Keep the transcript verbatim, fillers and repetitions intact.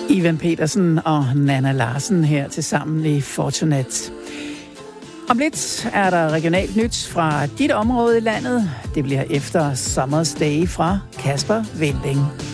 Ivan Petersen og Nana Larsen her til sammen i Fortunat. Om lidt er der regionalt nyt fra dit område i landet. Det bliver efter Summer's Day fra Kasper Winding.